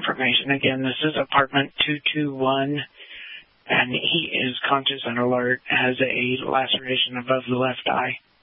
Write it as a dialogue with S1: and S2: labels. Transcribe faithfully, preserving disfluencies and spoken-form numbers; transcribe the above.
S1: information. Again, this is apartment two two one, and he is conscious and alert, has a laceration above the left eye.